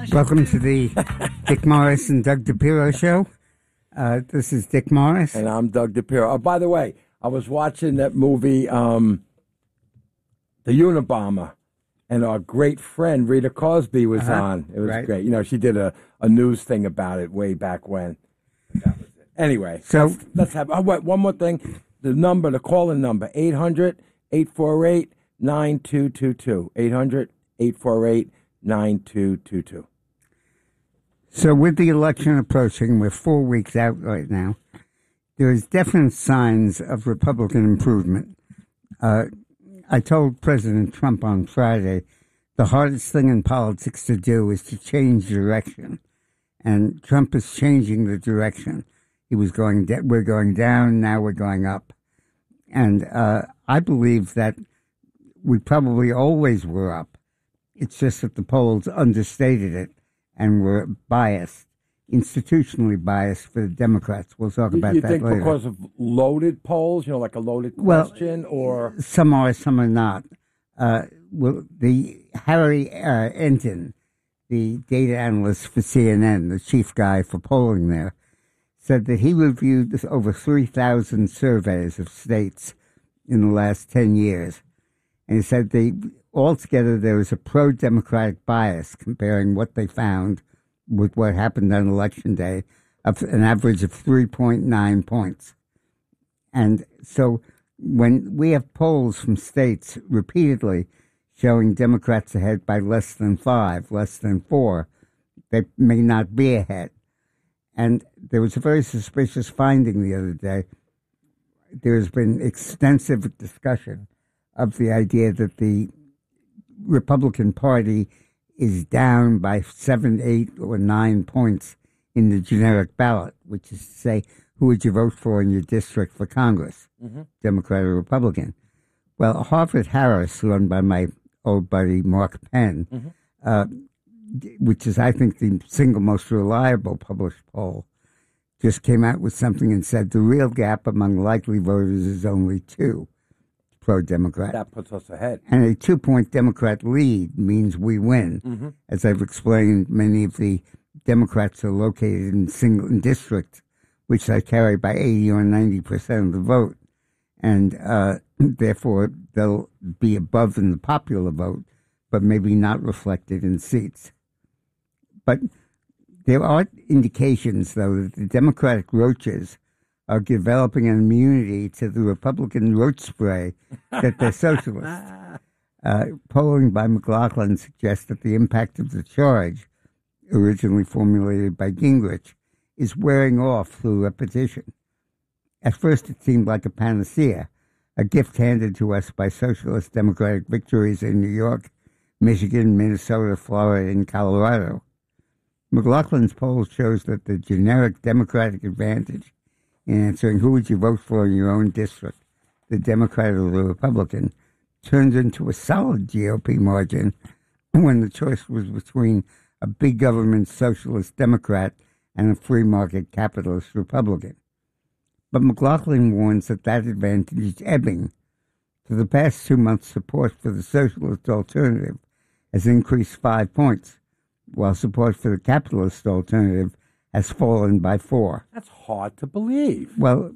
Welcome to the Dick Morris and Doug DePiro show. This is Dick Morris. And I'm Doug DePiro. Oh, by the way, I was watching that movie, The Unabomber, and our great friend Rita Cosby was on. It was great. You know, she did a news thing about it way back when. That was it. Anyway, so let's have one more thing. The call-in number, 800-848-9222. 800-848-9222. So with the election approaching, we're 4 weeks out right now, there is definite signs of Republican improvement. I told President Trump on Friday the hardest thing in politics to do is to change direction. And Trump is changing the direction. We're going down, now we're going up. And I believe that we probably always were up. It's just that the polls understated it and were biased, institutionally biased for the Democrats. We'll talk about that later. You think because of loaded polls, like a loaded question? Or some are, some are not. The Harry Enton, the data analyst for CNN, the chief guy for polling there, said that he reviewed over 3,000 surveys of states in the last 10 years. And he said altogether there was a pro-democratic bias comparing what they found with what happened on Election Day, of an average of 3.9 points. And so when we have polls from states repeatedly showing Democrats ahead by less than 5, less than 4, they may not be ahead. And there was a very suspicious finding the other day. There's been extensive discussion of the idea that the Republican Party is down by 7, 8, or 9 points in the generic ballot, which is to say, who would you vote for in your district for Congress, Democrat or Republican? Well, Harvard-Harris, run by my old buddy Mark Penn, which is, I think, the single most reliable published poll, just came out with something and said the real gap among likely voters is only 2 pro-Democrat. That puts us ahead. And a 2-point Democrat lead means we win. As I've explained, many of the Democrats are located in single districts, which they carry by 80 or 90% of the vote. And therefore, they'll be above in the popular vote, but maybe not reflected in seats. But there are indications, though, that the Democratic roaches are developing an immunity to the Republican roach spray that they're socialists. Polling by McLaughlin suggests that the impact of the charge, originally formulated by Gingrich, is wearing off through repetition. At first it seemed like a panacea, a gift handed to us by socialist Democratic victories in New York, Michigan, Minnesota, Florida, and Colorado. McLaughlin's poll shows that the generic Democratic advantage in answering who would you vote for in your own district, the Democrat or the Republican, turned into a solid GOP margin when the choice was between a big government socialist Democrat and a free market capitalist Republican. But McLaughlin warns that advantage is ebbing. For the past 2 months, support for the socialist alternative has increased 5 points, while support for the capitalist alternative has fallen by 4. That's hard to believe. Well,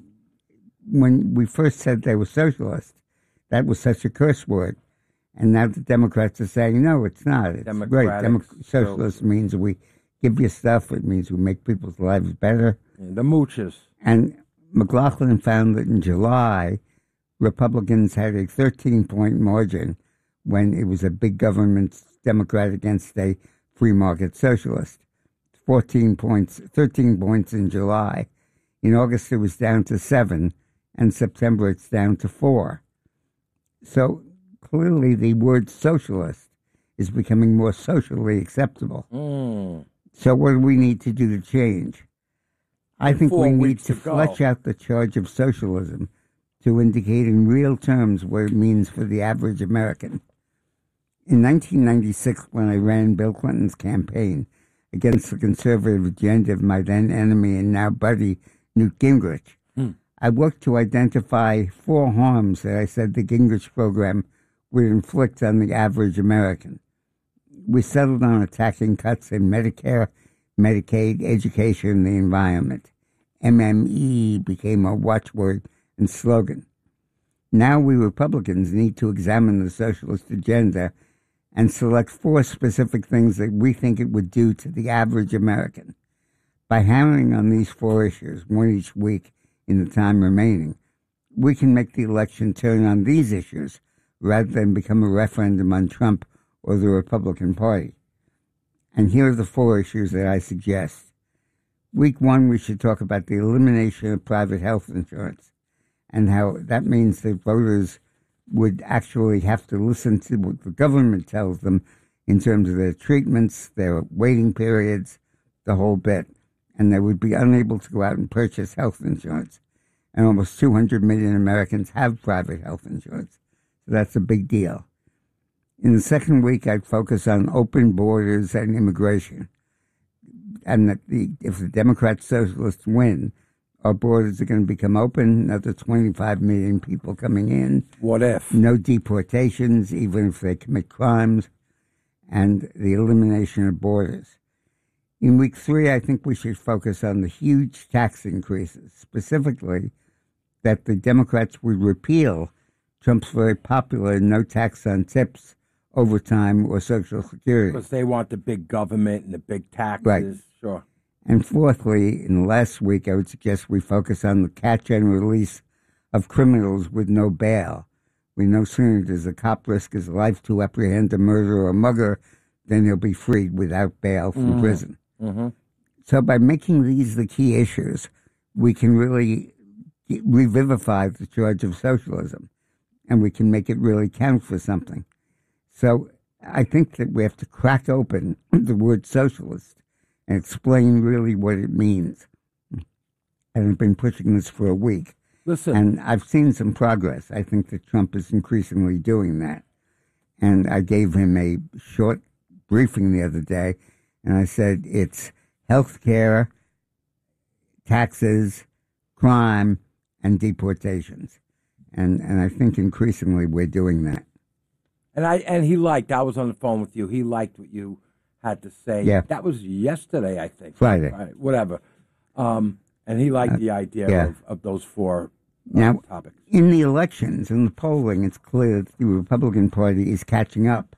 when we first said they were socialist, that was such a curse word. And now the Democrats are saying, no, it's not. It's great. Socialist means we give you stuff. It means we make people's lives better. And the mooches. And McLaughlin found that in July, Republicans had a 13-point margin when it was a big government Democrat against a free market socialist. 13 points in July. In August, it was down to 7, and September, it's down to 4. So clearly, the word socialist is becoming more socially acceptable. So what do we need to do to change? I think we need to flesh out the charge of socialism to indicate in real terms what it means for the average American. In 1996, when I ran Bill Clinton's campaign against the conservative agenda of my then enemy and now buddy, Newt Gingrich, I worked to identify 4 harms that I said the Gingrich program would inflict on the average American. we settled on attacking cuts in Medicare, Medicaid, education, and the environment. MME became a watchword and slogan. Now we Republicans need to examine the socialist agenda and select 4 specific things that we think it would do to the average American. By hammering on these 4 issues, one each week in the time remaining, we can make the election turn on these issues rather than become a referendum on Trump or the Republican Party. And here are the 4 issues that I suggest. Week 1, we should talk about the elimination of private health insurance and how that means that voters would actually have to listen to what the government tells them in terms of their treatments, their waiting periods, the whole bit. And they would be unable to go out and purchase health insurance. And almost 200 million Americans have private health insurance. So that's a big deal. In the second week, I'd focus on open borders and immigration. And that if the Democrat Socialists win, our borders are going to become open, another 25 million people coming in. What if? No deportations, even if they commit crimes, and the elimination of borders. In week 3, I think we should focus on the huge tax increases, specifically that the Democrats would repeal Trump's very popular no tax on tips, overtime, or Social Security. Because they want the big government and the big taxes. Right. Sure. And fourthly, in the last week, I would suggest we focus on the catch and release of criminals with no bail. We no sooner does a cop risk his life to apprehend a murderer or mugger than he'll be freed without bail from prison. Mm-hmm. So by making these the key issues, we can really revivify the charge of socialism, and we can make it really count for something. So I think that we have to crack open the word socialist and explain really what it means. And I've been pushing this for a week. Listen. And I've seen some progress. I think that Trump is increasingly doing that. And I gave him a short briefing the other day, and I said it's health care, taxes, crime, and deportations. And I think increasingly we're doing that. And he liked, I was on the phone with you, he liked what you had to say. Yeah. That was yesterday, I think. Friday. Whatever. And he liked the idea of those 4 topics. In the elections, in the polling, it's clear that the Republican Party is catching up.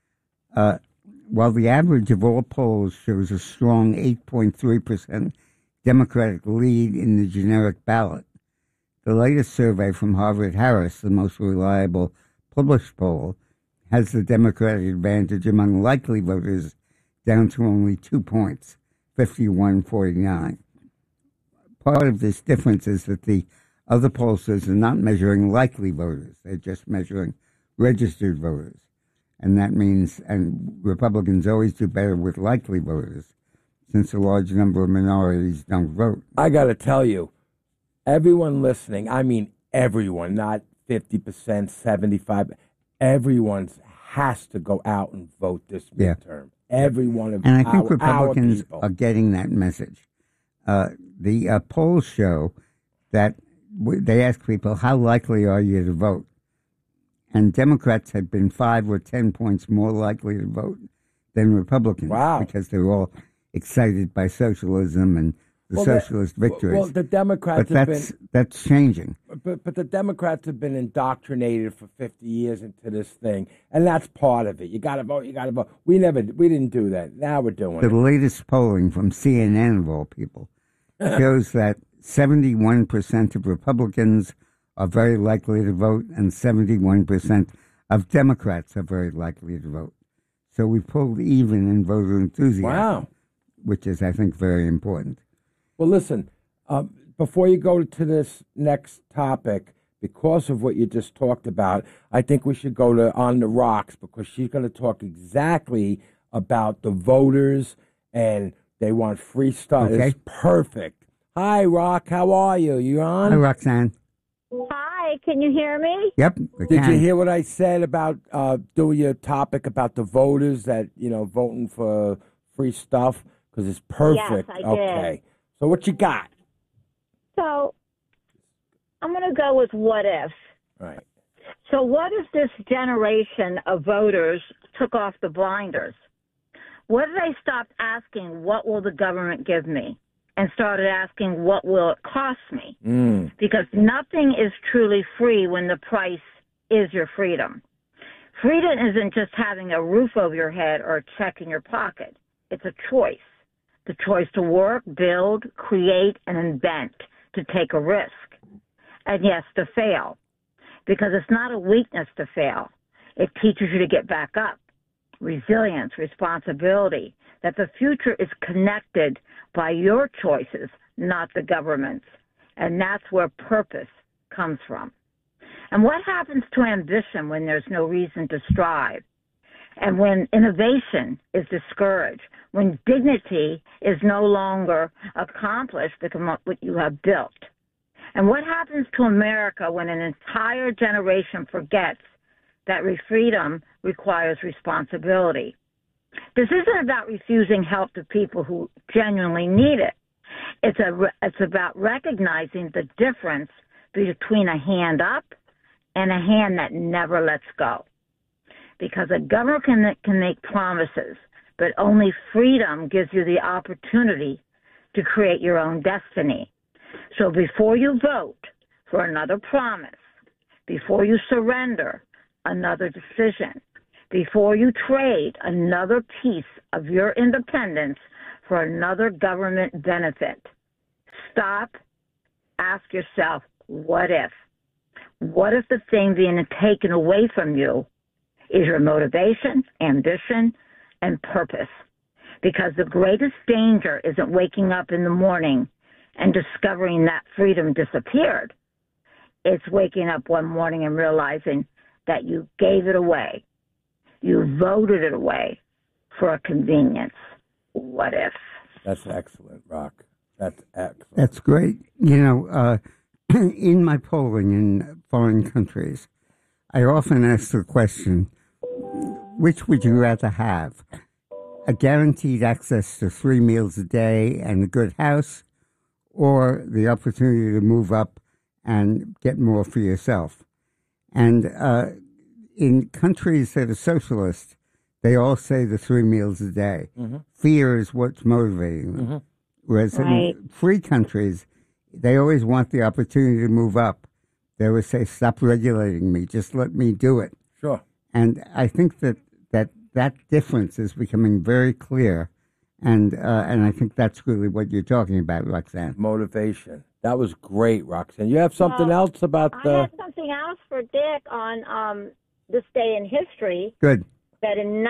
While the average of all polls shows a strong 8.3% Democratic lead in the generic ballot, the latest survey from Harvard-Harris, the most reliable published poll, has the Democratic advantage among likely voters down to only 2 points, 51-49. Part of this difference is that the other pollsters are not measuring likely voters. They're just measuring registered voters. And that means, and Republicans always do better with likely voters, since a large number of minorities don't vote. I got to tell you, everyone listening, I mean everyone, not 50%, 75%, everyone has to go out and vote this midterm. Every one of and I think Republicans are getting that message. The polls show that they ask people, how likely are you to vote? And Democrats have been 5 or 10 points more likely to vote than Republicans. Wow. Because they're all excited by socialism and the socialist victories. Well, the Democrats that's changing. But the Democrats have been indoctrinated for 50 years into this thing, and that's part of it. You got to vote. You got to vote. We didn't do that. Now we're doing it. The latest polling from CNN, of all people, shows that 71% of Republicans are very likely to vote, and 71% of Democrats are very likely to vote. So we pulled even in voter enthusiasm, which is, I think, very important. Well, listen, before you go to this next topic, because of what you just talked about, I think we should go to On the Rocks, because she's going to talk exactly about the voters, and they want free stuff. Okay. It's perfect. Hi, Rock. How are you? You on? Hi, Roxanne. Hi, can you hear me? Yep. Did you hear what I said about doing your topic about the voters that, voting for free stuff? Because it's perfect. Yes, I okay. did. So what you got? So I'm going to go with what if. Right. So what if this generation of voters took off the blinders? What if they stopped asking, what will the government give me? And started asking, what will it cost me? Because nothing is truly free when the price is your freedom. Freedom isn't just having a roof over your head or a check in your pocket. It's a choice. The choice to work, build, create, and invent, to take a risk. And yes, to fail. Because it's not a weakness to fail. It teaches you to get back up. Resilience, responsibility, that the future is connected by your choices, not the government's. And that's where purpose comes from. And what happens to ambition when there's no reason to strive? And when innovation is discouraged, when dignity is no longer accomplished because of what you have built? And what happens to America when an entire generation forgets that freedom requires responsibility? This isn't about refusing help to people who genuinely need it. It's about recognizing the difference between a hand up and a hand that never lets go. Because a government can make promises, but only freedom gives you the opportunity to create your own destiny. So before you vote for another promise, before you surrender another decision, before you trade another piece of your independence for another government benefit, stop, ask yourself, what if? What if the thing being taken away from you is your motivation, ambition, and purpose? Because the greatest danger isn't waking up in the morning and discovering that freedom disappeared. It's waking up one morning and realizing that you gave it away. You voted it away for a convenience. What if? That's excellent, Rock. That's excellent. That's great. You know, in my polling in foreign countries, I often ask the question, which would you rather have? A guaranteed access to 3 meals a day and a good house, or the opportunity to move up and get more for yourself? And in countries that are socialist, they all say the 3 meals a day. Mm-hmm. Fear is what's motivating them. Mm-hmm. Whereas in free countries, they always want the opportunity to move up. They always say, stop regulating me, just let me do it. Sure. And I think that difference is becoming very clear. And I think that's really what you're talking about, Roxanne. Motivation. That was great, Roxanne. You have something else about the... I have something else for Dick on this day in history. Good. That in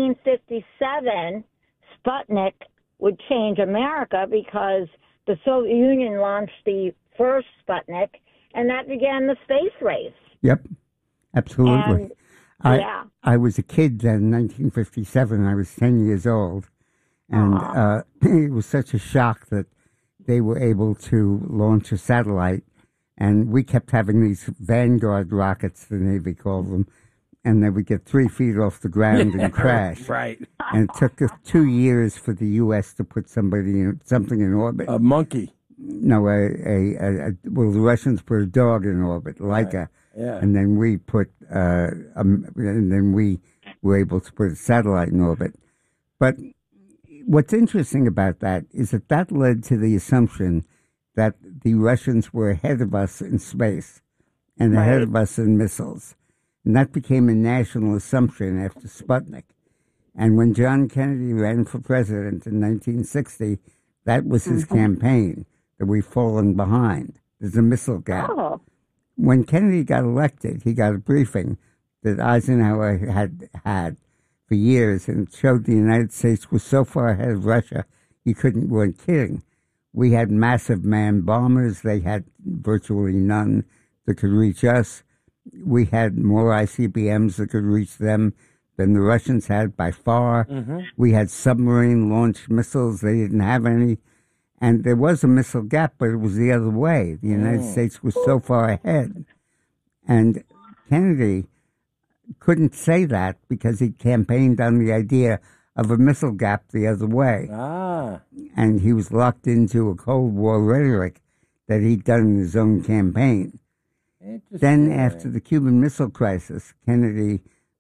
1957, Sputnik would change America because the Soviet Union launched the first Sputnik, and that began the space race. Yep, absolutely. And, I was a kid then, 1957. I was 10 years old. And it was such a shock that they were able to launch a satellite. And we kept having these Vanguard rockets, the Navy called them, and they would get 3 feet off the ground and crash. Right. And it took us 2 years for the U.S. to put something in orbit. A monkey. No, well, the Russians put a dog in orbit, Laika. Yeah. And then we put, and then we were able to put a satellite in orbit. But what's interesting about that is that led to the assumption that the Russians were ahead of us in space and ahead of us in missiles. And that became a national assumption after Sputnik. And when John Kennedy ran for president in 1960, that was his campaign, that we've fallen behind. There's a missile gap. Oh. When Kennedy got elected, he got a briefing that Eisenhower had for years, and it showed the United States was so far ahead of Russia, weren't kidding. We had massive manned bombers. They had virtually none that could reach us. We had more ICBMs that could reach them than the Russians had by far. Mm-hmm. We had submarine-launched missiles. They didn't have any. And there was a missile gap, but it was the other way. The United States was so far ahead. And Kennedy couldn't say that because he campaigned on the idea of a missile gap the other way. And he was locked into a Cold War rhetoric that he'd done in his own campaign. Then after the Cuban Missile Crisis, Kennedy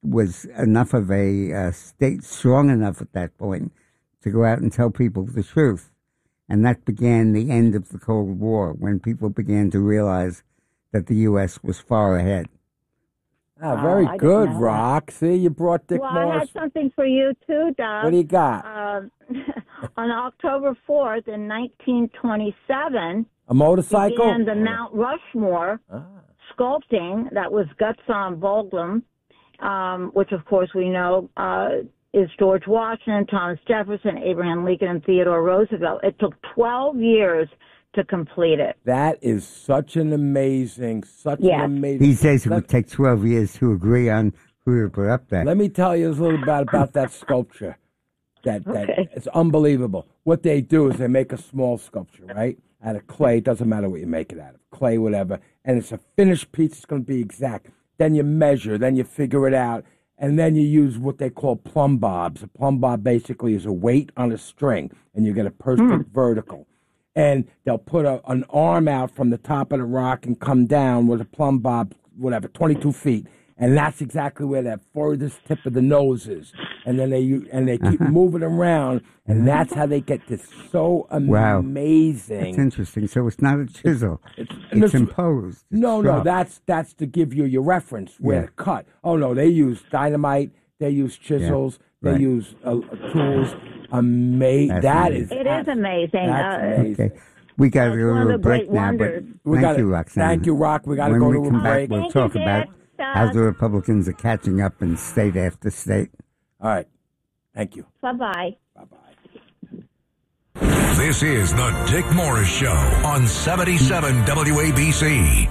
was enough of a state, strong enough at that point, to go out and tell people the truth. And that began the end of the Cold War, when people began to realize that the U.S. was far ahead. Ah, very good, Rock. See, you brought Dick Morris. I had something for you, too, Doug. What do you got? On October 4th in 1927... A motorcycle? Began the Mount Rushmore sculpting. That was Gutzon Borglum, which, of course, we know is George Washington, Thomas Jefferson, Abraham Lincoln, and Theodore Roosevelt. It took 12 years to complete it. That is such an amazing. These days it would take 12 years to agree on who to put up there. Let me tell you a little bit about that sculpture. That it's unbelievable. What they do is they make a small sculpture, right? Out of clay. It doesn't matter what you make it out of. Clay, whatever. And it's a finished piece. It's going to be exact. Then you measure. Then you figure it out. And then you use what they call plumb bobs. A plumb bob basically is a weight on a string, and you get a perfect vertical. And they'll put an arm out from the top of the rock and come down with a plumb bob, whatever, 22 feet. And that's exactly where that furthest tip of the nose is. And then they keep moving around, and that's how they get this so amazing. Wow. That's interesting. So it's not a chisel. It's imposed. No, that's to give you your reference where to cut. Oh, no, they use dynamite. They use chisels. They use tools. Amazing. It is amazing. That's amazing. Okay. We got to go to a break now, but thank you, Roxanne. Thank you, Rock. We got to go to a break. When we come back, we'll talk about how the Republicans are catching up in state after state. All right. Thank you. Bye-bye. Bye-bye. This is the Dick Morris Show on 77 WABC.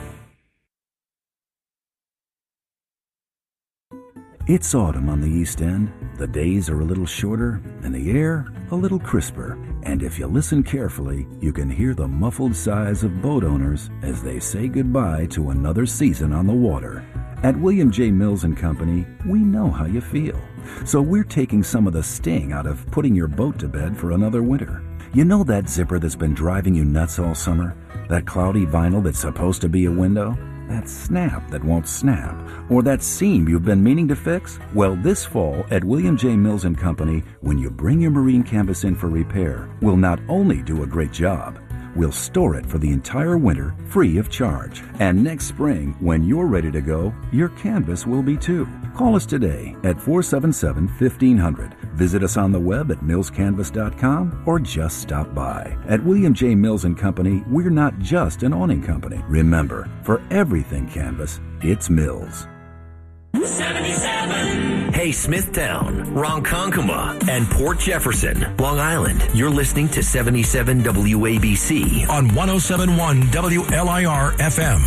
It's autumn on the East End. The days are a little shorter and the air a little crisper. And if you listen carefully, you can hear the muffled sighs of boat owners as they say goodbye to another season on the water. At William J. Mills & Company, we know how you feel. So we're taking some of the sting out of putting your boat to bed for another winter. You know that zipper that's been driving you nuts all summer? That cloudy vinyl that's supposed to be a window? That snap that won't snap? Or that seam you've been meaning to fix? Well, this fall at William J. Mills & Company, when you bring your marine canvas in for repair, we'll not only do a great job, we'll store it for the entire winter free of charge. And next spring, when you're ready to go, your canvas will be too. Call us today at 477-1500. Visit us on the web at millscanvas.com or just stop by. At William J. Mills & Company, we're not just an awning company. Remember, for everything canvas, it's Mills. 77. Hey, Smithtown, Ronkonkoma, and Port Jefferson, Long Island. You're listening to 77 WABC on 107.1 WLIR FM.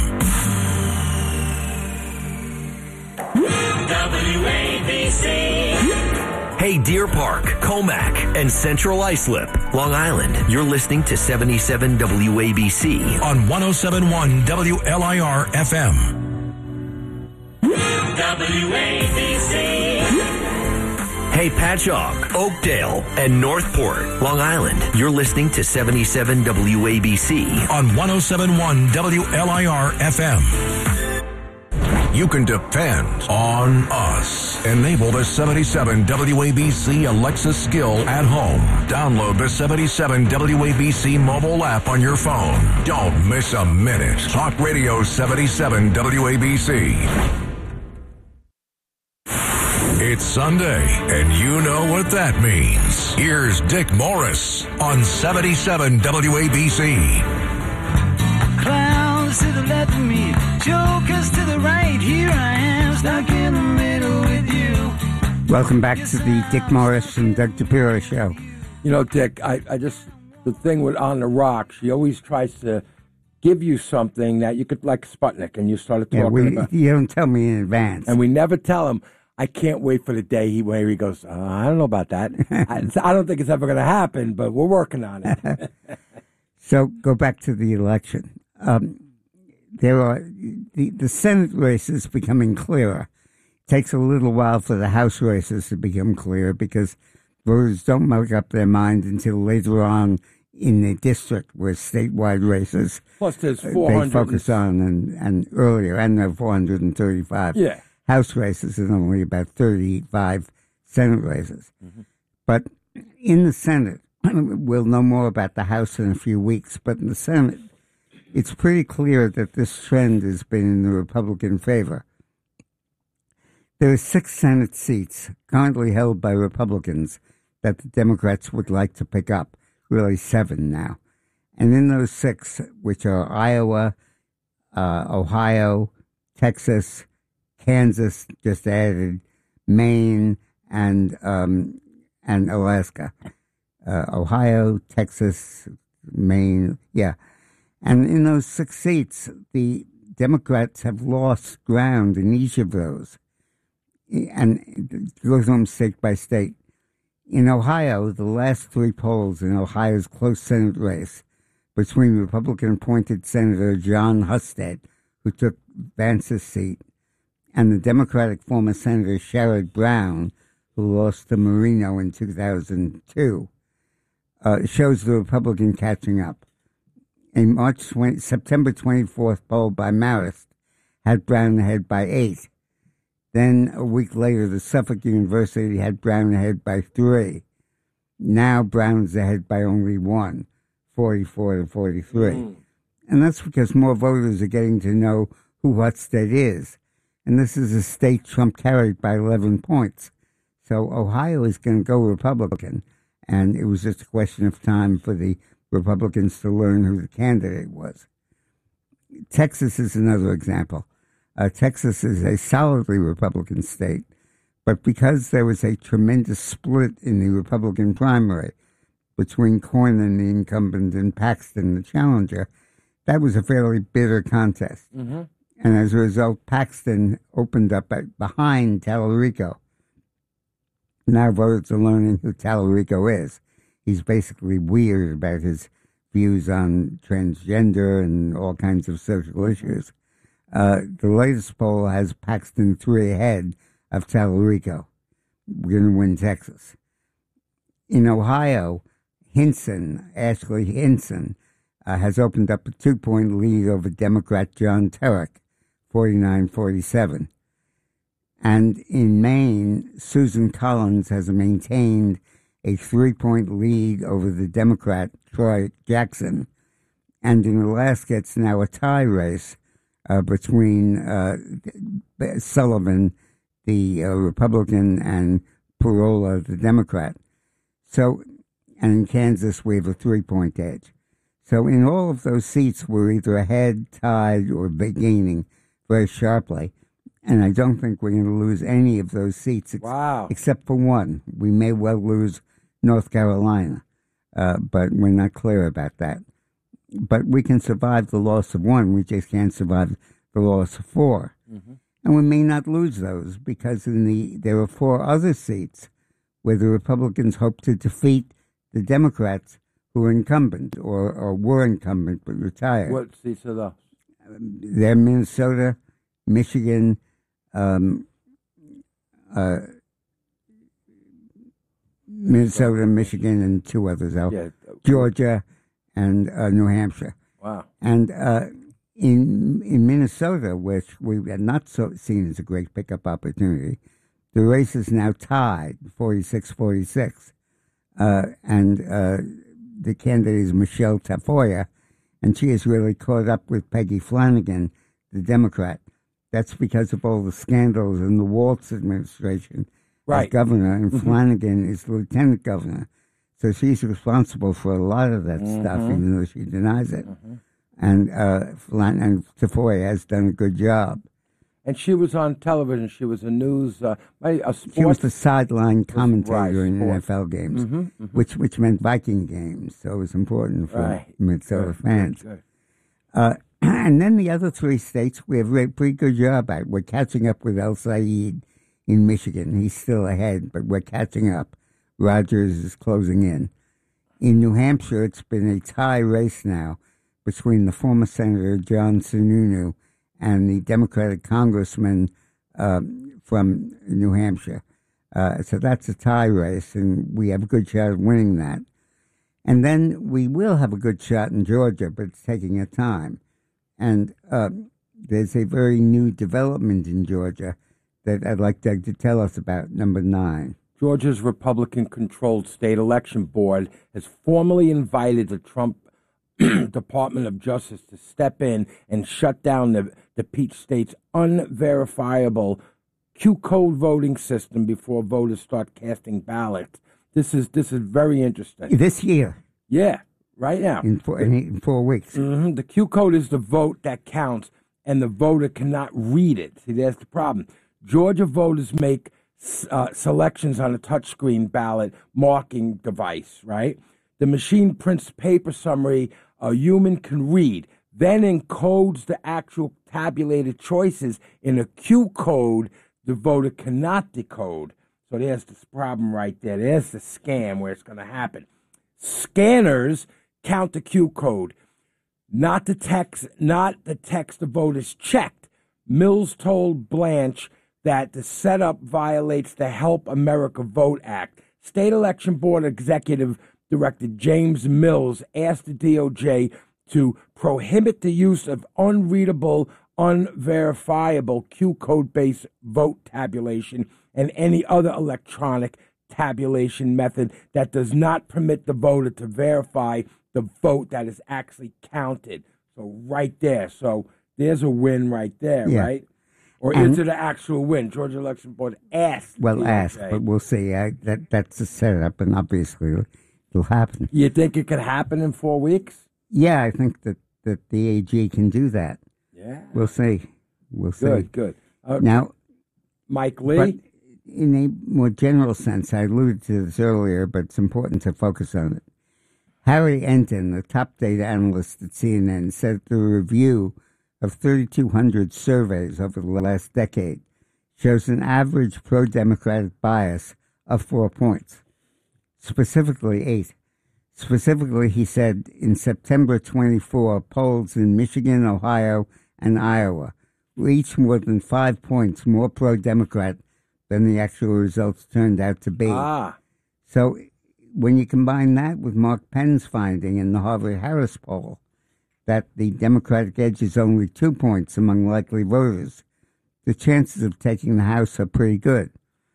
WABC. Hey, Deer Park, Comac, and Central Islip, Long Island. You're listening to 77 WABC on 107.1 WLIR FM. WABC. Hey, Patchogue, Oakdale, and Northport, Long Island. You're listening to 77 WABC on 107.1 WLIR FM. You can depend on us. Enable the 77 WABC Alexa skill at home. Download the 77 WABC mobile app on your phone. Don't miss a minute. Talk Radio 77 WABC. It's Sunday, and you know what that means. Here's Dick Morris on 77 WABC. Clowns to the left of me, jokers to the right. Here I am, stuck in the middle with you. Welcome back to the Dick Morris and Doug DePiro Show. You know, Dick, I just, the thing with On the Rock, she always tries to give you something that you could, like Sputnik, and you started talking about. You don't tell me in advance. And we never tell him. I can't wait for the day where he goes, I don't know about that. I don't think it's ever going to happen, but we're working on it. So go back to the election. There are the Senate races becoming clearer. It takes a little while for the House races to become clear because voters don't make up their mind until later on in the district where statewide races Plus there's 400. They focus on and earlier, and there are 435. Yeah. House races and only about 35 Senate races. Mm-hmm. But in the Senate, we'll know more about the House in a few weeks, but in the Senate, it's pretty clear that this trend has been in the Republican favor. There are 6 Senate seats currently held by Republicans that the Democrats would like to pick up, really 7 now. And in those 6, which are Iowa, Ohio, Texas, Kansas, just added, Maine, and Alaska. Ohio, Texas, Maine, yeah. And in those 6 seats, the Democrats have lost ground in each of those. And it goes on state by state. In Ohio, the last 3 polls in Ohio's close Senate race between Republican-appointed Senator John Husted, who took Vance's seat, and the Democratic former Senator Sherrod Brown, who lost to Marino in 2002, shows the Republican catching up. A September 24th poll by Marist had Brown ahead by 8. Then a week later, the Suffolk University had Brown ahead by 3. Now Brown's ahead by only 1, 44 to 43. And that's because more voters are getting to know who Husted is. And this is a state Trump carried by 11 points. So Ohio is going to go Republican. And it was just a question of time for the Republicans to learn who the candidate was. Texas is another example. Texas is a solidly Republican state, but because there was a tremendous split in the Republican primary between Cornyn, the incumbent, and Paxton, the challenger, that was a fairly bitter contest. Mm-hmm. And as a result, Paxton opened up behind Tallarico. Now voters are learning who Tallarico is. He's basically weird about his views on transgender and all kinds of social issues. The latest poll has Paxton 3 ahead of Tallarico. We're going to win Texas. In Ohio, Ashley Hinson, has opened up a 2-point lead over Democrat John Terrick, 49-47. And in Maine, Susan Collins has maintained a 3-point lead over the Democrat Troy Jackson. And in Alaska, it's now a tie race between Sullivan, the Republican, and Parola, the Democrat. So, and in Kansas, we have a 3-point edge. So in all of those seats, we're either ahead, tied, or gaining very sharply. And I don't think we're going to lose any of those seats except for one. We may well lose North Carolina, but we're not clear about that. But we can survive the loss of one. We just can't survive the loss of 4. Mm-hmm. And we may not lose those because there are 4 other seats where the Republicans hope to defeat the Democrats who are incumbent or were incumbent but retired. What seats are those? They're Minnesota, Michigan, Michigan, and 2 others out. Yeah. Georgia and New Hampshire. Wow. And in Minnesota, which we had not seen as a great pickup opportunity, the race is now tied, 46-46. And the candidate is Michelle Tafoya, and she has really caught up with Peggy Flanagan, the Democrat. That's because of all the scandals in the Waltz administration as governor, and Flanagan is lieutenant governor. So she's responsible for a lot of that stuff, even though she denies it. Mm-hmm. And Tafoya has done a good job. And she was on television. She was a news, a sports. She was the sideline commentator in NFL games, which meant Viking games. So it was important for Minnesota fans. Good. And then the other 3 states, we have a pretty good job at. We're catching up with El Said in Michigan. He's still ahead, but we're catching up. Rogers is closing in. In New Hampshire, it's been a tie race now between the former Senator John Sununu and the Democratic congressman from New Hampshire. So that's a tie race, and we have a good shot of winning that. And then we will have a good shot in Georgia, but it's taking a time. And there's a very new development in Georgia that I'd like Doug to tell us about, number 9. Georgia's Republican-controlled state election board has formally invited the Trump Department of Justice to step in and shut down the Peach State's unverifiable Q-code voting system before voters start casting ballots. This is very interesting. This year. Yeah, right now. In 4 weeks. Mm-hmm. The Q-code is the vote that counts, and the voter cannot read it. See, that's the problem. Georgia voters make selections on a touchscreen ballot marking device, right? The machine prints paper summary a human can read, then encodes the actual tabulated choices in a Q code the voter cannot decode. So there's this problem right there. There's the scam where it's going to happen. Scanners count the Q code, not the text the voters checked. Mills told Blanche that the setup violates the Help America Vote Act. State Election Board Executive Director James Mills asked the DOJ to prohibit the use of unreadable, unverifiable Q-code-based vote tabulation and any other electronic tabulation method that does not permit the voter to verify the vote that is actually counted. So right there. So there's a win right there, right? Or is it an actual win? Georgia Election Board asked. Well, asked, but we'll see. That's a setup, and obviously it'll happen. You think it could happen in 4 weeks? Yeah, I think that the AG can do that. Yeah. We'll see. Good. Now, Mike Lee? But in a more general sense, I alluded to this earlier, but it's important to focus on it. Harry Enton, the top data analyst at CNN, said the review of 3,200 surveys over the last decade shows an average pro-democratic bias of 4 points, specifically 8. Specifically, he said, in September 24, polls in Michigan, Ohio, and Iowa were each more than 5 points more pro-Democrat than the actual results turned out to be. So when you combine that with Mark Penn's finding in the Harvard-Harris poll that the Democratic edge is only 2 points among likely voters, the chances of taking the House are pretty good.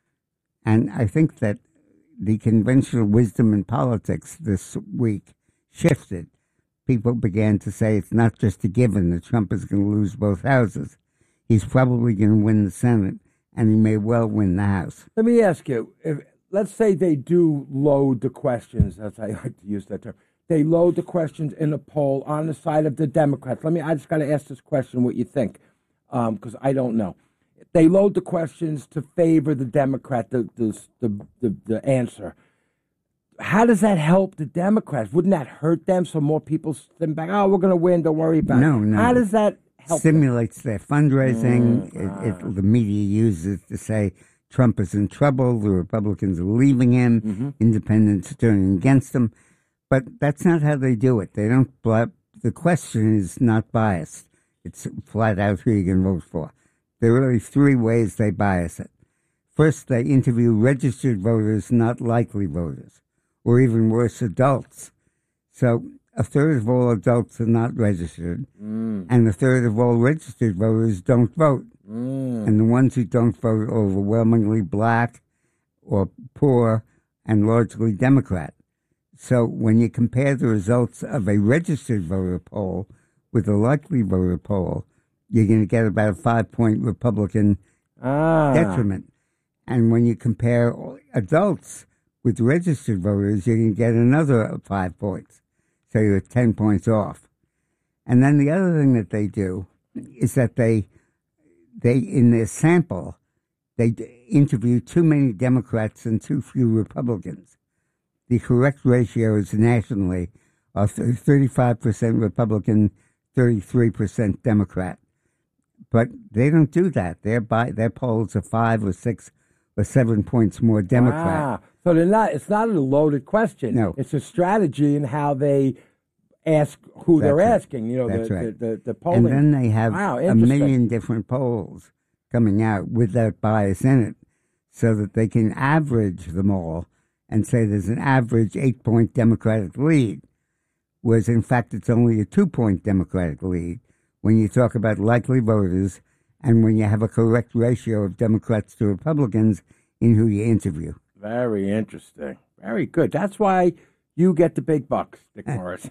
And I think that the conventional wisdom in politics this week shifted. People began to say it's not just a given that Trump is going to lose both houses. He's probably going to win the Senate, and he may well win the House. Let me ask you, let's say they do load the questions, as I like to use that term. They load the questions in a poll on the side of the Democrats. I just got to ask this question, what you think, because I don't know. They load the questions to favor the Democrat, the answer. How does that help the Democrats? Wouldn't that hurt them so more people sit back, we're going to win, don't worry about it? No. How does that help Stimulates their fundraising. The media uses it to say Trump is in trouble, the Republicans are leaving him, independents are turning against him. But that's not how they do it. They don't. The question is not biased. It's flat out who you can vote for. There are really 3 ways they bias it. First, they interview registered voters, not likely voters, or even worse, adults. So a third of all adults are not registered, and a third of all registered voters don't vote. And the ones who don't vote are overwhelmingly black or poor and largely Democrat. So when you compare the results of a registered voter poll with a likely voter poll, you're going to get about a 5-point Republican detriment. And when you compare adults with registered voters, you're going to get another 5 points. So you're 10 points off. And then the other thing that they do is that they in their sample, they interview too many Democrats and too few Republicans. The correct ratios nationally are 35% Republican, 33% Democrat. But they don't do that. Their polls are 5 or 6 or 7 points more Democrat. So they're not. It's not a loaded question. No, it's a strategy in how they ask who they're asking. You know, the polling. And then they have a million different polls coming out with that bias in it, so that they can average them all and say there's an average 8-point Democratic lead, whereas in fact it's only a 2-point Democratic lead when you talk about likely voters and when you have a correct ratio of Democrats to Republicans in who you interview. Very interesting. Very good. That's why you get the big bucks, Dick Morris.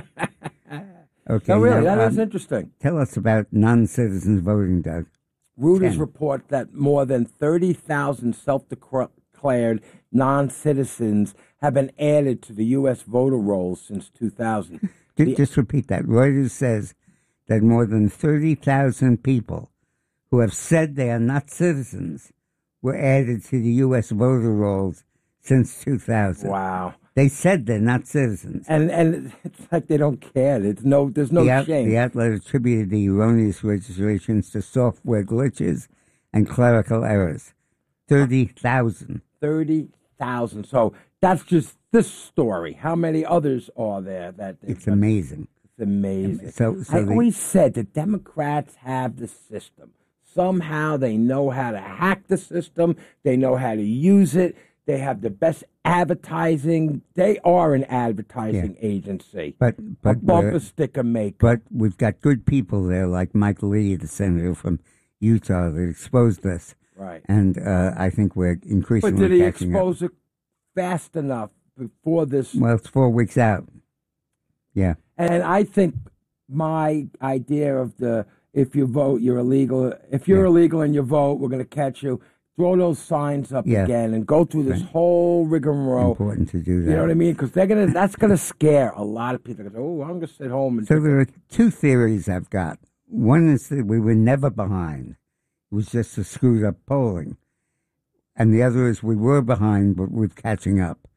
Okay. No, really, now, that is interesting. Tell us about non-citizens voting, Doug. Reuters report that more than 30,000 self-declared non-citizens have been added to the U.S. voter rolls since 2000. Just repeat that. Reuters says that more than 30,000 people who have said they are not citizens were added to the U.S. voter rolls since 2000. Wow. They said they're not citizens. And it's like they don't care. There's no shame. The outlet attributed the erroneous registrations to software glitches and clerical errors. 30,000. 30,000. So that's just this story. How many others are there? It's amazing. It's amazing. So I always said that Democrats have the system. Somehow they know how to hack the system. They know how to use it. They have the best advertising. They are an advertising agency. But a bumper sticker maker. But we've got good people there, like Mike Lee, the senator from Utah, that exposed this. Right. And I think we're increasingly But did he catching expose up. it fast enough before this? Well, it's 4 weeks out. Yeah. And I think my idea of if you vote, you're illegal. If you're illegal and you vote, we're going to catch you. Throw those signs up again and go through this whole rigmarole. Important to do that. You know what I mean? Because that's gonna scare a lot of people. Oh, I'm gonna sit home and. So there are two theories I've got. One is that we were never behind; it was just a screwed up polling, and the other is we were behind, but we're catching up.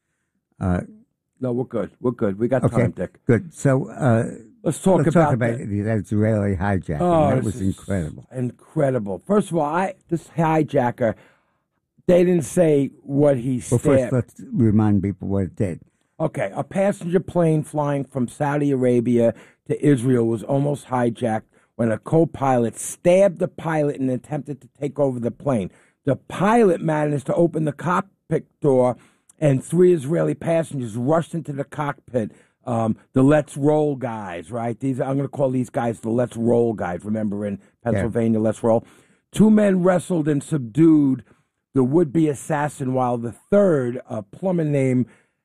No, we're good. We're good. We got time, Dick. Good. So let's talk about that Israeli hijacking. Oh, that was incredible. Incredible. First of all, this hijacker, they didn't say what he said. Well, first, let's remind people what it did. Okay, a passenger plane flying from Saudi Arabia to Israel was almost hijacked when a co-pilot stabbed the pilot and attempted to take over the plane. The pilot managed to open the cockpit door, and 3 Israeli passengers rushed into the cockpit. The Let's Roll guys, right? I'm going to call these guys the Let's Roll guys. Remember in Pennsylvania, Let's Roll? 2 men wrestled and subdued the would-be assassin, while the third, a plumber named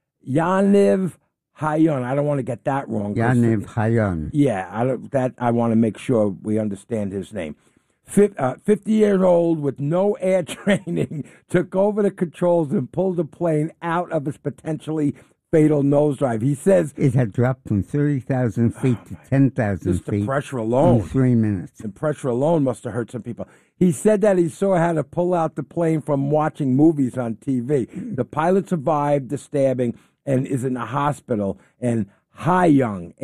Yaniv Hayon. I don't want to get that wrong. Yaniv Hayon. Yeah, I want to make sure we understand his name. 50 years old with no air training, took over the controls and pulled the plane out of its potentially fatal nosedive. He says it had dropped from 30,000 feet to 10,000 feet. The pressure alone. In 3 minutes. And pressure alone must have hurt some people. He said that he saw how to pull out the plane from watching movies on TV. The pilot survived the stabbing and is in the hospital. And Hayon,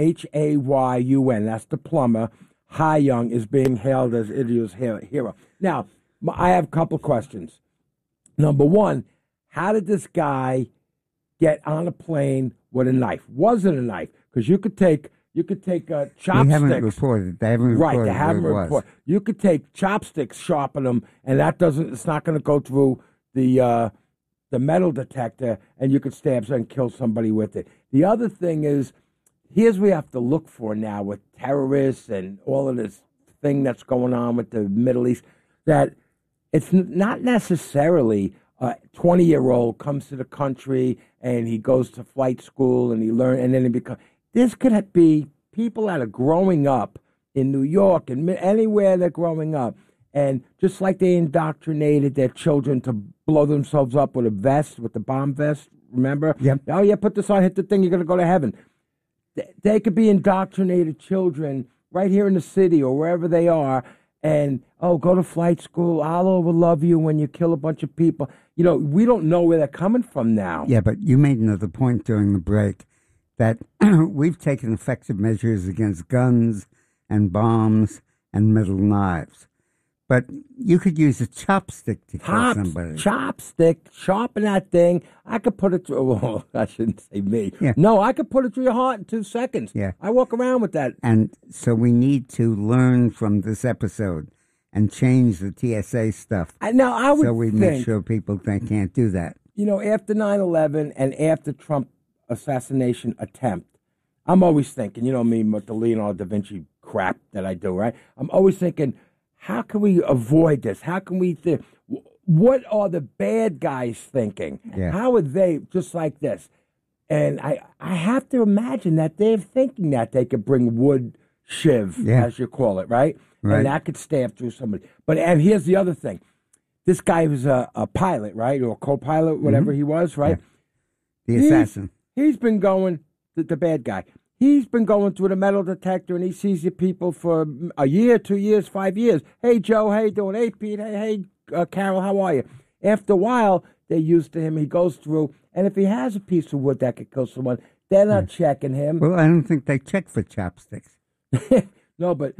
Hayun, that's the plumber, Hayon is being hailed as Israel's hero. Now, I have a couple of questions. Number one, how did this guy get on a plane with a knife? Was it a knife? Because you could take chopsticks. They haven't reported. They haven't reported. Right, they haven't reported. You could take chopsticks, sharpen them, and it's not going to go through the metal detector, and you could stab and kill somebody with it. The other thing is, here's what we have to look for now with terrorists and all of this thing that's going on with the Middle East, that it's not necessarily a 20-year-old comes to the country and he goes to flight school and he learns, and then he becomes. This could be people that are growing up in New York and anywhere they're growing up, and just like they indoctrinated their children to blow themselves up with a vest, with the bomb vest, remember? Yep. Oh, yeah, put this on, hit the thing, you're going to go to heaven. They could be indoctrinated children right here in the city or wherever they are, and, go to flight school, I'll overlove you when you kill a bunch of people. You know, we don't know where they're coming from now. Yeah, but you made another point during the break that we've taken effective measures against guns and bombs and metal knives. But you could use a chopstick to kill somebody. Chopstick, sharpen that thing. I could put it through, well, I shouldn't say me. Yeah. No, I could put it through your heart in 2 seconds. Yeah. I walk around with that. And so we need to learn from this episode and change the TSA stuff. I would so we make sure people can't do that. You know, after 9/11 and after Trump assassination attempt, I'm always thinking, you know me, with the Leonardo da Vinci crap that I do, right? I'm always thinking, how can we avoid this? How can we think? What are the bad guys thinking? Yeah. How are they just like this? And I have to imagine that they're thinking that they could bring wood shiv, as you call it, right? And that could stab through somebody. And here's the other thing. This guy was a pilot, right? Or a co-pilot, whatever he was, right? Yeah. The assassin. He's been going, the bad guy. He's been going through the metal detector, and he sees the people for a year, 2 years, 5 years. Hey, Joe, how you doing? Hey, Pete, hey, Carol, how are you? After a while, they're used to him. He goes through, and if he has a piece of wood that could kill someone, they're not checking him. Well, I don't think they check for chopsticks. No, but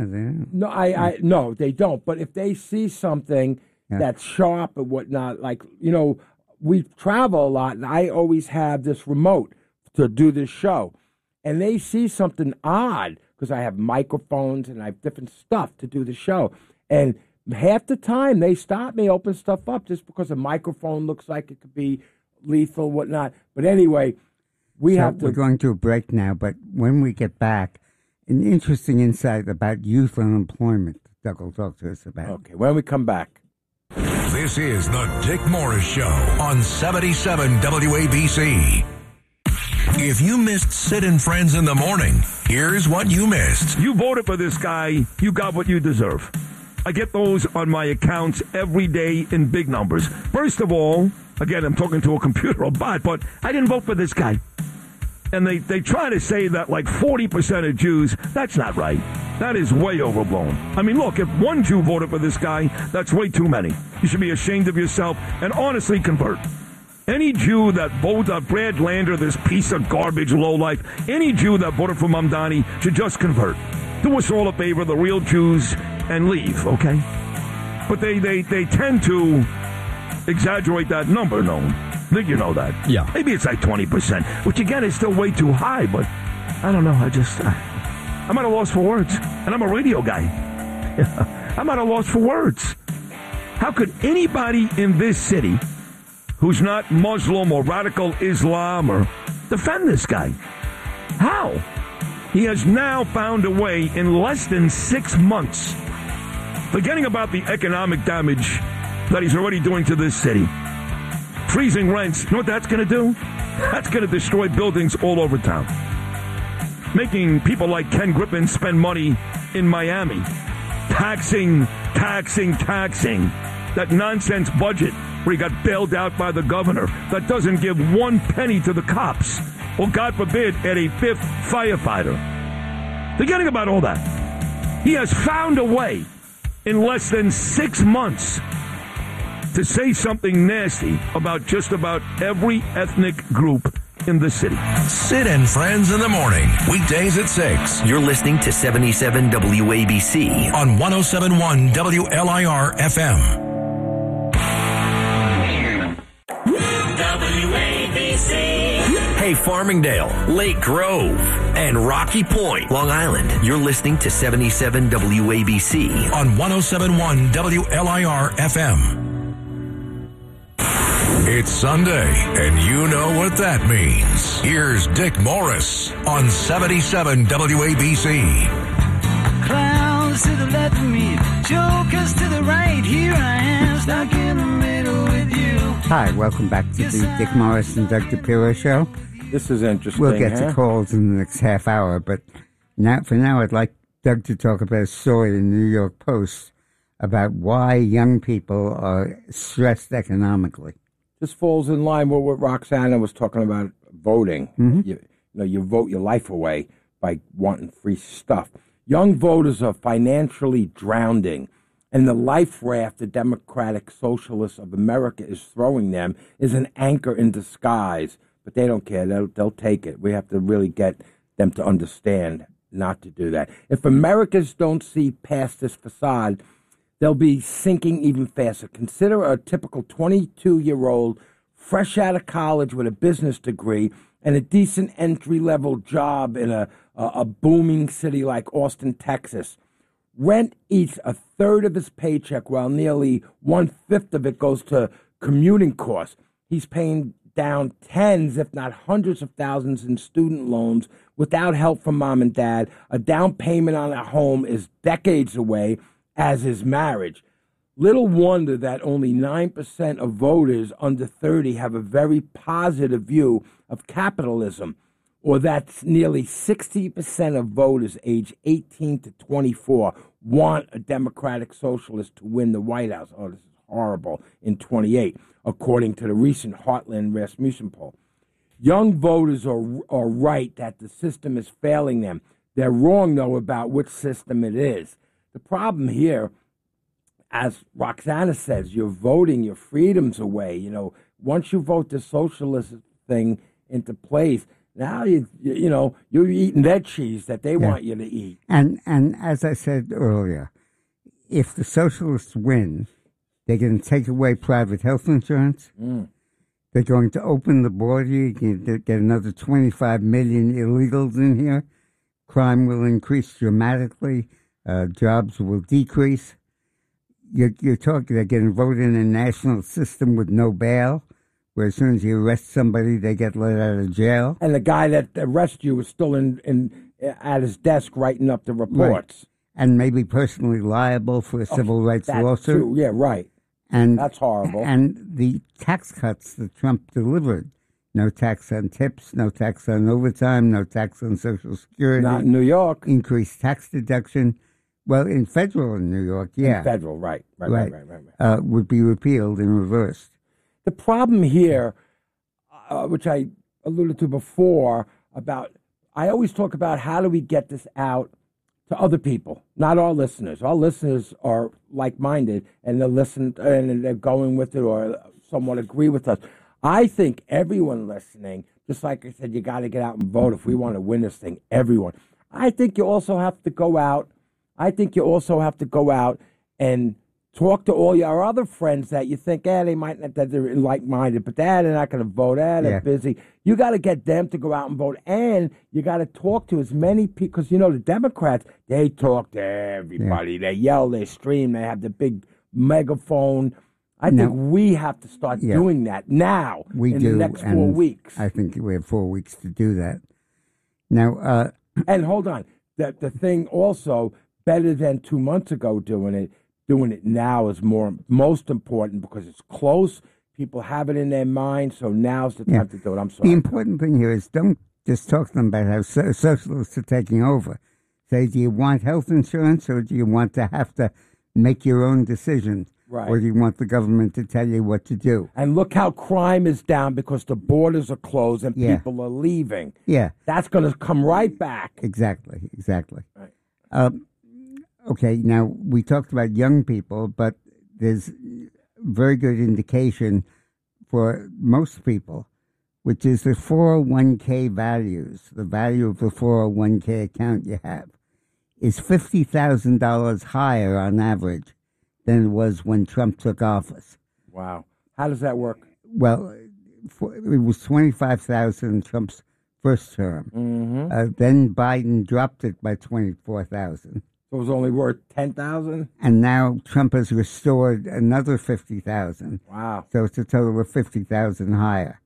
no, they don't. But if they see something that's sharp and whatnot, like, we travel a lot, and I always have this remote to do this show. And they see something odd because I have microphones and I have different stuff to do the show. And half the time they stop me, open stuff up just because a microphone looks like it could be lethal, whatnot. But anyway, we're going to a break now, but when we get back, an interesting insight about youth unemployment Doug will talk to us about. Okay, when we come back. This is the Dick Morris Show on 77 WABC. If you missed Sid and Friends in the morning, here's what you missed. You voted for this guy, you got what you deserve. I get those on my accounts every day in big numbers. First of all, again, I'm talking to a computer or bot, but I didn't vote for this guy. And they try to say that like 40% of Jews, that's not right. That is way overblown. I mean, look, if one Jew voted for this guy, that's way too many. You should be ashamed of yourself and honestly convert. Any Jew that voted Brad Lander, this piece of garbage lowlife, any Jew that voted for Mamdani should just convert. Do us all a favor, the real Jews, and leave, okay? But they tend to exaggerate that number, no? I think you know that. Yeah. Maybe it's like 20%, which again is still way too high, but I don't know. I'm at a loss for words, and I'm a radio guy. I'm at a loss for words. How could anybody in this city who's not Muslim or radical Islam or defend this guy? How? He has now found a way in less than 6 months, forgetting about the economic damage that he's already doing to this city. Freezing rents, you know what that's going to do? That's going to destroy buildings all over town. Making people like Ken Griffin spend money in Miami. Taxing. That nonsense budget where he got bailed out by the governor that doesn't give 1 penny to the cops, or God forbid, at a 5th firefighter. Forgetting about all that. He has found a way in less than 6 months to say something nasty about just about every ethnic group in the city. Sid and Friends in the morning, weekdays at 6. You're listening to 77 WABC on 107.1 WLIR FM. WABC. Hey, Farmingdale, Lake Grove, and Rocky Point, Long Island. You're listening to 77 WABC on 107.1 WLIR FM. It's Sunday, and you know what that means. Here's Dick Morris on 77 WABC. Clowns to the left of me, jokers to the right. Here I am, stuck in the middle with you. Hi, welcome back to the Dick Morris and Doug DePiro Show. This is interesting. We'll get to calls in the next half hour, but for now, I'd like Doug to talk about a story in the New York Post about why young people are stressed economically. This falls in line with what Roxana was talking about voting. Mm-hmm. You vote your life away by wanting free stuff. Young voters are financially drowning, and the life raft the Democratic Socialists of America is throwing them is an anchor in disguise. But they don't care. They'll take it. We have to really get them to understand not to do that. If Americans don't see past this facade, they'll be sinking even faster. Consider a typical 22-year-old fresh out of college with a business degree and a decent entry-level job in a booming city like Austin, Texas. Rent eats a third of his paycheck, while nearly 1/5 of it goes to commuting costs. He's paying down tens, if not hundreds of thousands in student loans without help from mom and dad. A down payment on a home is decades away. as is marriage. Little wonder that only 9% of voters under 30 have a very positive view of capitalism, or that nearly 60% of voters aged 18 to 24 want a Democratic Socialist to win the White House. Oh, this is horrible, in 28, according to the recent Heartland Rasmussen poll. Young voters are right that the system is failing them. They're wrong, though, about which system it is. The problem here, as Roxana says, you're voting your freedoms away. You know, once you vote the socialist thing into place, now you're eating that cheese that they want you to eat. And as I said earlier, if the socialists win, they're going to take away private health insurance. They're going to open the border. You can get another 25 million illegals in here. Crime will increase dramatically. Jobs will decrease. You're talking, they're getting voted in a national system with no bail, where as soon as you arrest somebody, they get let out of jail. And the guy that arrested you was still at his desk writing up the reports. Right. And maybe personally liable for a civil rights lawsuit. Too. Yeah, right. And that's horrible. And the tax cuts that Trump delivered, no tax on tips, no tax on overtime, no tax on Social Security. Not in New York. Increased tax deduction. Well, in federal in New York, yeah. In federal, right. Would be repealed and reversed. The problem here, which I alluded to before, I always talk about how do we get this out to other people, not our listeners. Our listeners are like-minded, and they listen, and they're going with it or somewhat agree with us. I think everyone listening, just like I said, you got to get out and vote if we want to win this thing, everyone. I think you also have to go out and talk to all your other friends that you think, they might not, that they're like-minded, but they're not going to vote, they're busy. You got to get them to go out and vote, and you got to talk to as many people, because, the Democrats, they talk to everybody. They yell, they scream, they have the big megaphone. I think we have to start doing that now in the next 4 weeks. I think we have 4 weeks to do that. Now, and hold on, the thing also, better than 2 months ago doing it now is most important because it's close. People have it in their mind, so now's the time to do it. I'm sorry. The important thing here is don't just talk to them about how socialists are taking over. Say, do you want health insurance, or do you want to have to make your own decisions? Right. Or do you want the government to tell you what to do? And look how crime is down because the borders are closed and people are leaving. Yeah. That's going to come right back. Exactly. Right. Okay, now we talked about young people, but there's very good indication for most people, which is the 401k values. The value of the 401k account you have is $50,000 higher on average than it was when Trump took office. Wow. How does that work? Well, it was $25,000 in Trump's first term. Mm-hmm. Then Biden dropped it by $24,000. So it was only worth $10,000? And now Trump has restored another $50,000. Wow. So it's a total of $50,000 higher.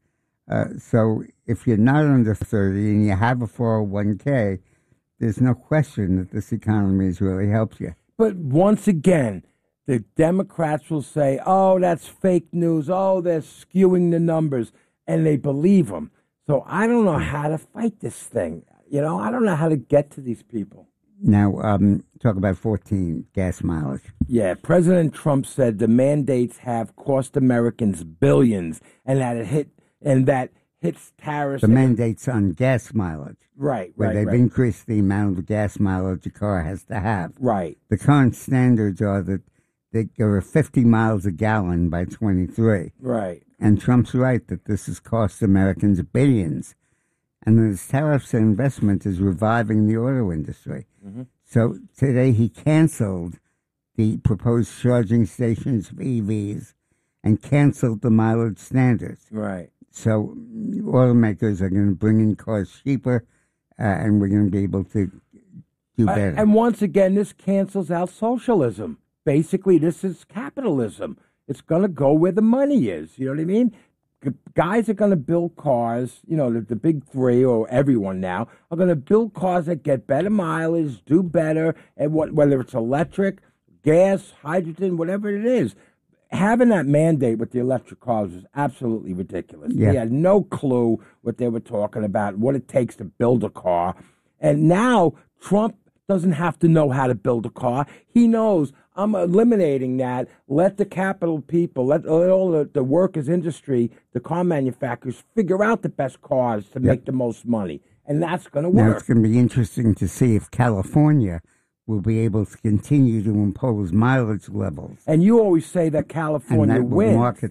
So if you're not under 30 and you have a 401k, there's no question that this economy has really helped you. But once again, the Democrats will say, that's fake news. They're skewing the numbers. And they believe them. So I don't know how to fight this thing. I don't know how to get to these people. Now, talk about 14 gas mileage. Yeah, President Trump said the mandates have cost Americans billions, and that hits tariffs. The mandates on gas mileage. Right. Where they've increased the amount of gas mileage a car has to have. Right. The current standards are that they go 50 miles a gallon by 23. Right. And Trump's right that this has cost Americans billions. And his tariffs and investment is reviving the auto industry. Mm-hmm. So today he canceled the proposed charging stations for EVs and canceled the mileage standards. Right. So automakers are going to bring in cars cheaper, and we're going to be able to do better. And once again, this cancels out socialism. Basically, this is capitalism. It's going to go where the money is. You know what I mean? Guys are going to build cars, the big three, or everyone now, are going to build cars that get better mileage, do better, and whether it's electric, gas, hydrogen, whatever it is. Having that mandate with the electric cars was absolutely ridiculous. Yeah. They had no clue what they were talking about, what it takes to build a car. And now Trump doesn't have to know how to build a car. He knows, I'm eliminating that. Let the capital people, let all the workers' industry, the car manufacturers figure out the best cars to make the most money. And that's going to work. Now, it's going to be interesting to see if California will be able to continue to impose mileage levels. And you always say that California and that wins. Will market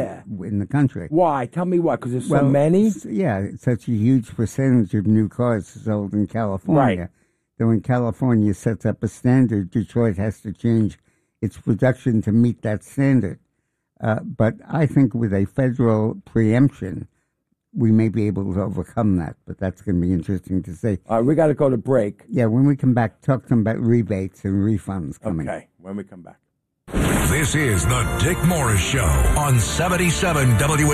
in the country. Why? Tell me why. Because there's so many? Yeah, such a huge percentage of new cars sold in California. Right. So when California sets up a standard, Detroit has to change its production to meet that standard. But I think with a federal preemption, we may be able to overcome that, but that's going to be interesting to see. We got to go to break. Yeah, when we come back, talk to them about rebates and refunds coming. Okay, when we come back. This is the Dick Morris Show on 77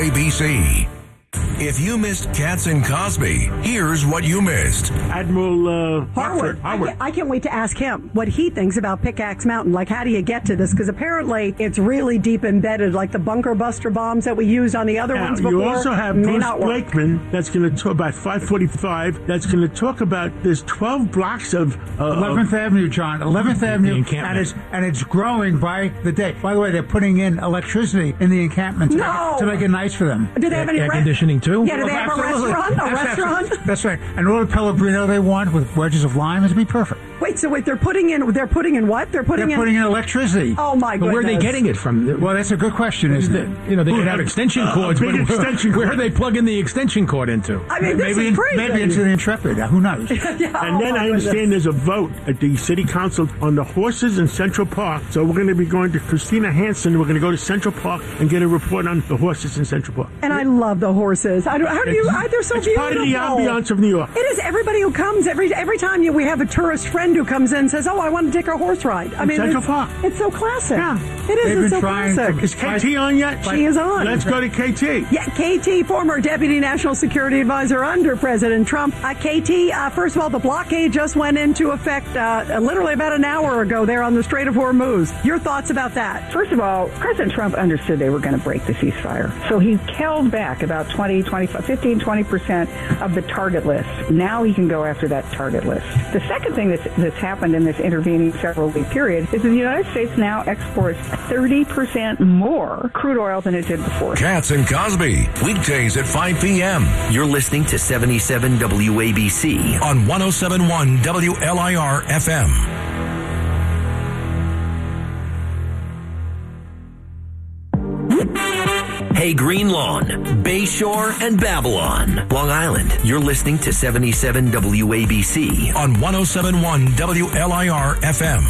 WABC. If you missed Katz and Cosby, here's what you missed. Admiral Harwood. I can't wait to ask him what he thinks about Pickaxe Mountain. Like, how do you get to this? Because apparently it's really deep embedded, like the bunker buster bombs that we used on the other ones before. You also have Bruce Blakeman that's going to talk about 545. That's going to talk about there's 12 blocks of 11th Avenue, John. 11th Avenue, and it's growing by the day. By the way, they're putting in electricity in the encampment to make it nice for them. Do they have any air conditioning too? Yeah, do they have a restaurant? That's right. And all the Pellegrino they want with wedges of lime is be perfect. Wait, they're putting in what? They're putting in electricity. Oh my goodness. But where are they getting it from? Well, that's a good question, isn't it? You know, they could have extension cords, but where are they plugging the extension cord into? I mean, this is crazy. Maybe into the Intrepid. Who knows? And then I understand there's a vote at the city council on the horses in Central Park. So we're going to be going to Christina Hansen. We're going to go to Central Park and get a report on the horses in Central Park. And I love the horses. They're so beautiful. It's part of the ambiance of New York. It is. Everybody who comes, every time we have a tourist friend who comes in and says, "Oh, I want to take a horse ride." I mean, Central Park. It's so classic. Yeah. It is. It's so classic. Is KT on yet? She is on. Let's go to KT. Yeah, KT, former Deputy National Security Advisor under President Trump. KT, first of all, the blockade just went into effect literally about an hour ago there on the Strait of Hormuz. Your thoughts about that? First of all, President Trump understood they were going to break the ceasefire. So he held back about 15-20% of the target list. Now he can go after that target list. The second thing that's happened in this intervening several-week period is that the United States now exports 30% more crude oil than it did before. Katz and Cosby, weekdays at 5 p.m. You're listening to 77 WABC on 107.1 WLIR FM. Hey, Green Lawn, Bayshore, and Babylon, Long Island. You're listening to 77 WABC on 107.1 WLIR FM.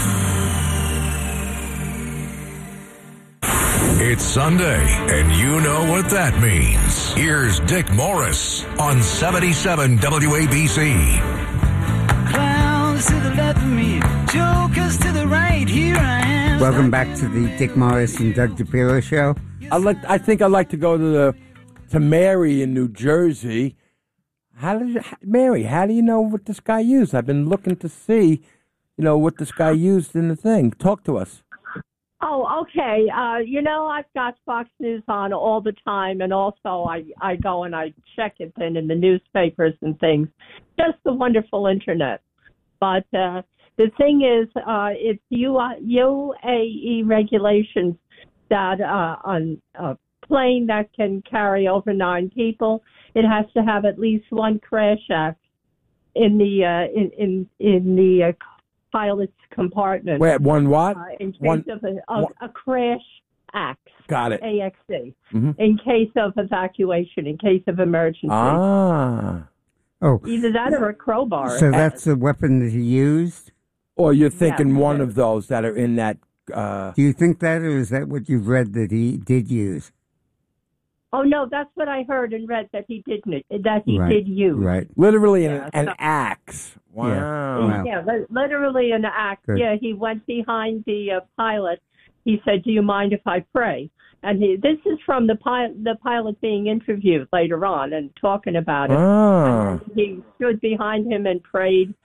It's Sunday, and you know what that means. Here's Dick Morris on 77 WABC. Clowns to the left of me, jokers to the right. Here I am. Welcome back to the Dick Morris and Doug DePiro show. I think I'd like to go to Mary in New Jersey. Mary, how do you know what this guy used? I've been looking to see, what this guy used in the thing. Talk to us. Oh, okay. I've got Fox News on all the time, and also I go and I check it then in the newspapers and things. Just the wonderful internet. But the thing is, it's UAE regulations that on a plane that can carry over 9 people, it has to have at least one crash act in the pilot's compartment. Wait, one what? In case of a crash act. Got it. AXE. Mm-hmm. In case of evacuation, in case of emergency. Ah. Oh. Either that or a crowbar. So that's the weapon that he used? Or you're thinking one of those that are in that... Do you think that, or is that what you've read that he did use? Oh no, that's what I heard and read that he didn't. That he did use. Right. Literally an axe. Wow. Yeah, literally an axe. Good. Yeah, he went behind the pilot. He said, "Do you mind if I pray?" And this is from the pilot being interviewed later on and talking about it. Ah. And he stood behind him and prayed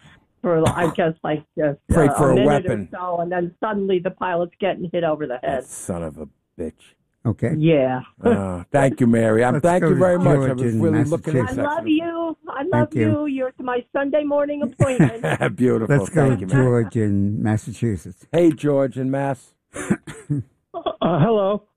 for, I guess, like just Pray for a minute weapon. or so, and then suddenly the pilot's getting hit over the head. That son of a bitch. Okay. Yeah. Thank you, Mary. Thank you very much. I was really looking at I love you. I love you. You're my Sunday morning appointment. Beautiful. Let's go Thank to you, Mary. George in Massachusetts. Hey, George in Mass. Hello.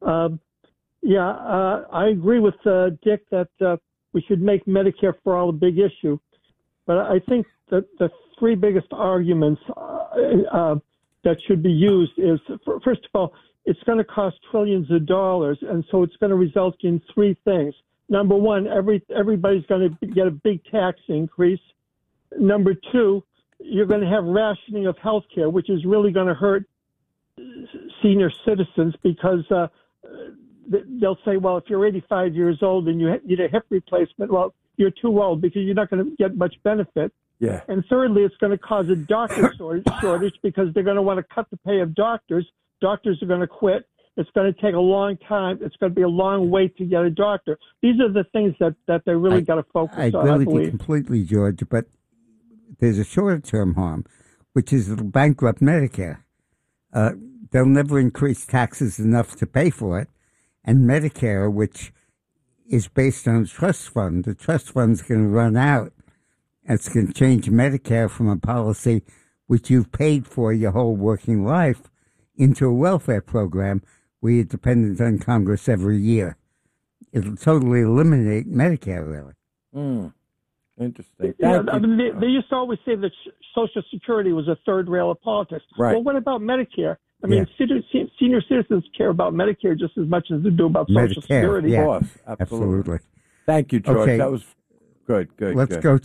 I agree with Dick that we should make Medicare for all a big issue. But I think that the three biggest arguments that should be used is, first of all, it's going to cost trillions of dollars, and so it's going to result in three things. Number one, everybody's going to get a big tax increase. Number two, you're going to have rationing of health care, which is really going to hurt senior citizens because they'll say, well, if you're 85 years old and you need a hip replacement, well, you're too old because you're not going to get much benefit. Yeah. And thirdly, it's going to cause a doctor shortage because they're going to want to cut the pay of doctors. Doctors are going to quit. It's going to take a long time. It's going to be a long wait to get a doctor. These are the things that they really got to focus on, I agree with you believe. completely, George, but there's a shorter-term harm, which is it'll bankrupt Medicare. They'll never increase taxes enough to pay for it. And Medicare, which is based on a trust fund, the trust fund's going to run out. It's going to change Medicare from a policy which you've paid for your whole working life into a welfare program where you're dependent on Congress every year. It'll totally eliminate Medicare, really. Interesting. They used to always say that Social Security was a third rail of politics. Right. Well, what about Medicare? I mean, senior citizens care about Medicare just as much as they do about Social Security. Yeah, of course. Absolutely. Thank you, George. Okay. That was good. Let's go